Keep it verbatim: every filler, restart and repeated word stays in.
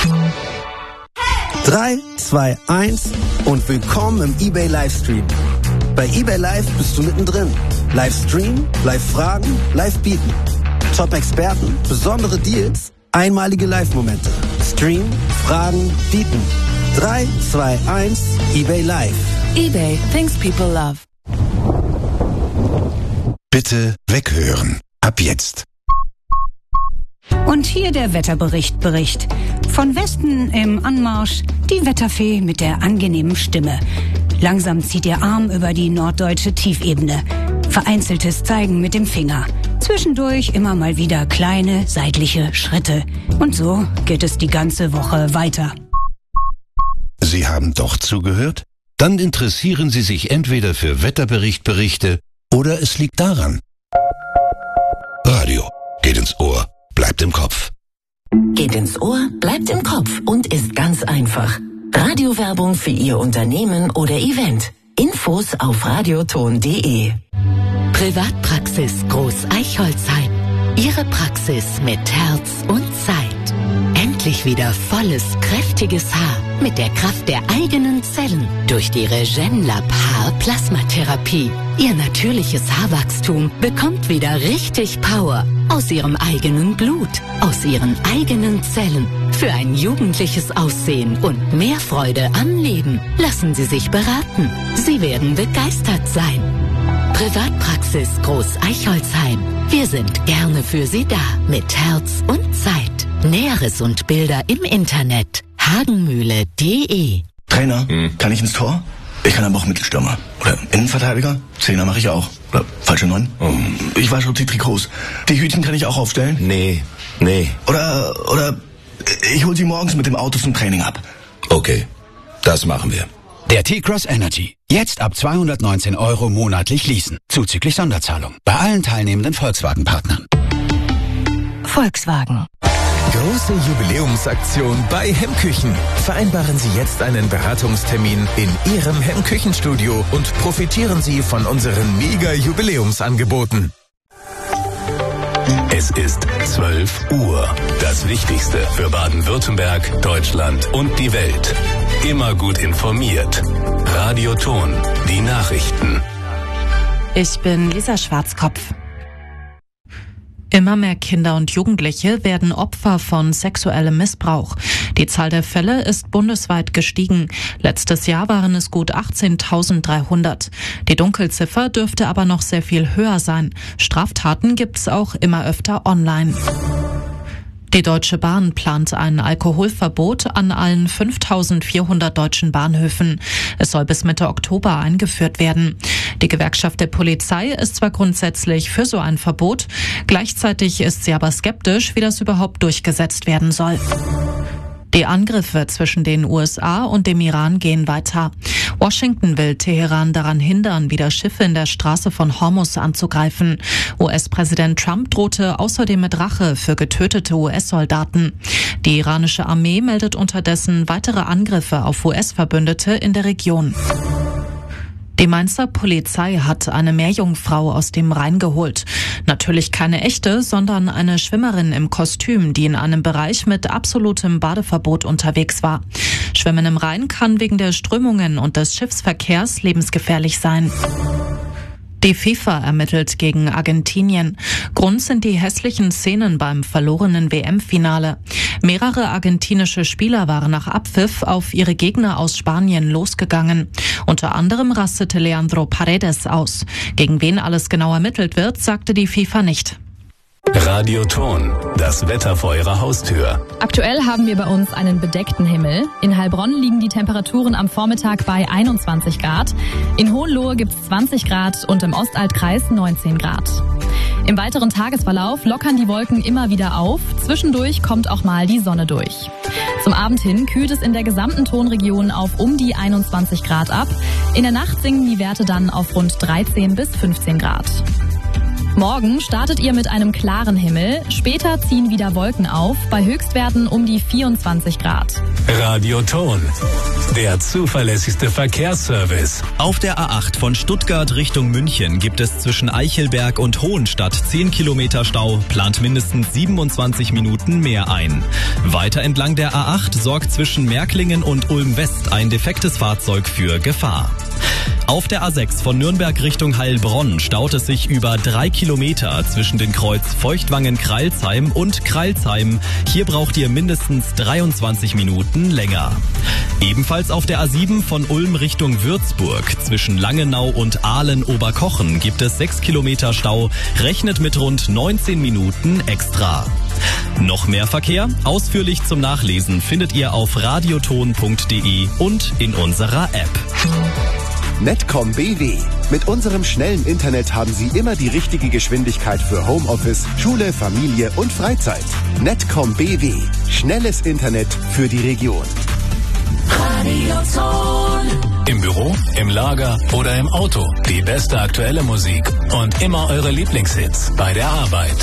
drei, zwei, eins und willkommen im eBay Livestream. Bei eBay Live bist du mittendrin. Livestream, Live-Fragen, Live-Bieten. Top-Experten, besondere Deals, einmalige Live-Momente. Stream, Fragen, Bieten. drei, zwei, eins, eBay Live. eBay, things people love. Bitte weghören. Ab jetzt. Und hier der Wetterbericht Bericht. Von Westen im Anmarsch die Wetterfee mit der angenehmen Stimme. Langsam zieht ihr Arm über die norddeutsche Tiefebene. Vereinzeltes Zeigen mit dem Finger. Zwischendurch immer mal wieder kleine seitliche Schritte. Und so geht es die ganze Woche weiter. Sie haben doch zugehört? Dann interessieren Sie sich entweder für Wetterberichtberichte oder es liegt daran. Radio geht ins Ohr, bleibt im Kopf. Geht ins Ohr, bleibt im Kopf und ist ganz einfach. Radiowerbung für Ihr Unternehmen oder Event. Infos auf radioton punkt de. Privatpraxis Groß Eichholzheim. Ihre Praxis mit Herz und Zeit. Endlich wieder volles, kräftiges Haar mit der Kraft der eigenen Zellen durch die Regenlab Haar-Plasmatherapie. Ihr natürliches Haarwachstum bekommt wieder richtig Power aus Ihrem eigenen Blut, aus Ihren eigenen Zellen. Für ein jugendliches Aussehen und mehr Freude am Leben. Lassen Sie sich beraten. Sie werden begeistert sein. Privatpraxis Groß Eichholzheim. Wir sind gerne für Sie da mit Herz und Zeit. Näheres und Bilder im Internet hagenmühle punkt de. Trainer, hm. kann ich ins Tor? Ich kann aber auch Mittelstürmer. Oder Innenverteidiger? Zehner mache ich auch. Oder falsche Neun? Oh. Ich wasche die Trikots. Die Hütchen kann ich auch aufstellen? Nee, nee. Oder, oder ich hol sie morgens mit dem Auto zum Training ab. Okay, das machen wir. Der T-Cross Energy. Jetzt ab zweihundertneunzehn Euro monatlich leasen. Zuzüglich Sonderzahlung. Bei allen teilnehmenden Volkswagen-Partnern. Volkswagen. Große Jubiläumsaktion bei Hemmküchen. Vereinbaren Sie jetzt einen Beratungstermin in Ihrem Hemmküchenstudio und profitieren Sie von unseren Mega-Jubiläumsangeboten. Es ist zwölf Uhr. Das Wichtigste für Baden-Württemberg, Deutschland und die Welt. Immer gut informiert. Radioton, die Nachrichten. Ich bin Lisa Schwarzkopf. Immer mehr Kinder und Jugendliche werden Opfer von sexuellem Missbrauch. Die Zahl der Fälle ist bundesweit gestiegen. Letztes Jahr waren es gut achtzehntausenddreihundert. Die Dunkelziffer dürfte aber noch sehr viel höher sein. Straftaten gibt's auch immer öfter online. Die Deutsche Bahn plant ein Alkoholverbot an allen fünftausendvierhundert deutschen Bahnhöfen. Es soll bis Mitte Oktober eingeführt werden. Die Gewerkschaft der Polizei ist zwar grundsätzlich für so ein Verbot, gleichzeitig ist sie aber skeptisch, wie das überhaupt durchgesetzt werden soll. Die Angriffe zwischen den U S A und dem Iran gehen weiter. Washington will Teheran daran hindern, wieder Schiffe in der Straße von Hormuz anzugreifen. U S-Präsident Trump drohte außerdem mit Rache für getötete U S-Soldaten. Die iranische Armee meldet unterdessen weitere Angriffe auf U S-Verbündete in der Region. Die Mainzer Polizei hat eine Meerjungfrau aus dem Rhein geholt. Natürlich keine echte, sondern eine Schwimmerin im Kostüm, die in einem Bereich mit absolutem Badeverbot unterwegs war. Schwimmen im Rhein kann wegen der Strömungen und des Schiffsverkehrs lebensgefährlich sein. Die FIFA ermittelt gegen Argentinien. Grund sind die hässlichen Szenen beim verlorenen W M-Finale. Mehrere argentinische Spieler waren nach Abpfiff auf ihre Gegner aus Spanien losgegangen. Unter anderem rastete Leandro Paredes aus. Gegen wen alles genau ermittelt wird, sagte die FIFA nicht. Radioton, das Wetter vor Ihrer Haustür. Aktuell haben wir bei uns einen bedeckten Himmel. In Heilbronn liegen die Temperaturen am Vormittag bei einundzwanzig Grad. In Hohenlohe gibt's zwanzig Grad und im Ostaltkreis neunzehn Grad. Im weiteren Tagesverlauf lockern die Wolken immer wieder auf. Zwischendurch kommt auch mal die Sonne durch. Zum Abend hin kühlt es in der gesamten Tonregion auf um die einundzwanzig Grad ab. In der Nacht sinken die Werte dann auf rund dreizehn bis fünfzehn Grad. Morgen startet ihr mit einem klaren Himmel, später ziehen wieder Wolken auf, bei Höchstwerten um die vierundzwanzig Grad. Radio Ton, der zuverlässigste Verkehrsservice. Auf der A acht von Stuttgart Richtung München gibt es zwischen Eichelberg und Hohenstadt zehn Kilometer Stau, plant mindestens siebenundzwanzig Minuten mehr ein. Weiter entlang der A acht sorgt zwischen Märklingen und Ulm West ein defektes Fahrzeug für Gefahr. Auf der A sechs von Nürnberg Richtung Heilbronn staut es sich über drei Kilometer zwischen den Kreuz Feuchtwangen-Kreilsheim und Kreilsheim. Hier braucht ihr mindestens dreiundzwanzig Minuten länger. Ebenfalls auf der A sieben von Ulm Richtung Würzburg zwischen Langenau und Aalen-Oberkochen gibt es sechs Kilometer Stau. Rechnet mit rund neunzehn Minuten extra. Noch mehr Verkehr? Ausführlich zum Nachlesen findet ihr auf radioton punkt de und in unserer App. Netcom B W. Mit unserem schnellen Internet haben Sie immer die richtige Geschwindigkeit für Homeoffice, Schule, Familie und Freizeit. Netcom B W. Schnelles Internet für die Region. Radioton. Im Büro, im Lager oder im Auto. Die beste aktuelle Musik und immer eure Lieblingshits bei der Arbeit.